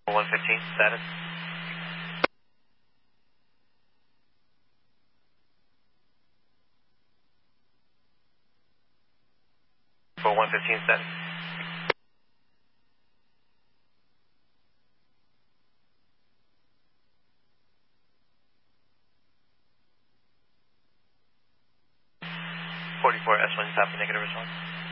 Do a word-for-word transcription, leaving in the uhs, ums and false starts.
one fifteen, status. For one fifteen, status. forty-four S one, copy, negative response.